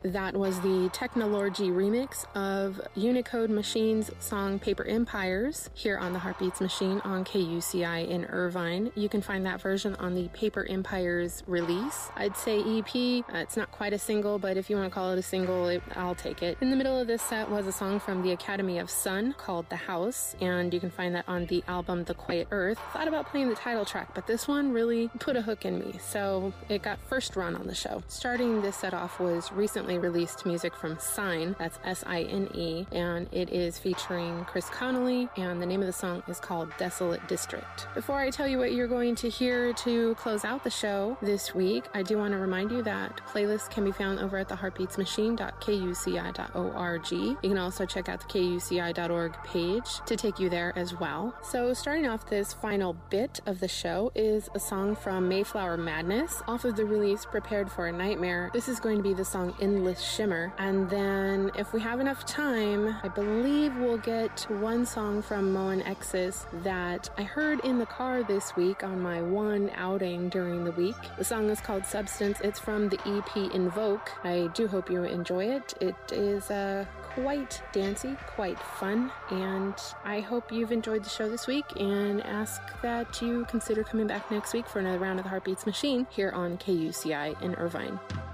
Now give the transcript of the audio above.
That was the Technology remix of Unicode Machine's song Paper Empires here on the Heartbeats Machine on KUCI in Irvine. You can find that version on the Paper Empires release. I'd say EP. It's not quite a single, but if you want to call it a single, I'll take it. In the middle of this set was a song from the Academy of Sun called The House, and you can find that on the album The Quiet Earth. Thought about playing the title track, but this one really put a hook in me, so it got first run on the show. Starting this set off was recently released music from Sine, that's S-I-N-E, and it is featuring Chris Connolly, and the name of the song is called Desolate District. Before I tell you what you're going to hear to close out the show this week, I do want to remind you that playlists can be found over at theheartbeatsmachine.kuci.org. You can also check out the kuci.org page to take you there as well. So starting off this final bit of the show is a song from Mayflower Madness off of the release Prepared for a Nightmare. This is going to be the song Endless Shimmer, and then if we have enough time, I believe we'll get one song from Moen Exis that I heard in the car this week on my one outing during the week. The song is called Substance. It's from the EP Invoke. I do hope you enjoy it. It is quite dancey, quite fun, and I hope you've enjoyed the show this week and ask that you consider coming back next week for another round of the Heartbeats Machine here on KUCI in Irvine.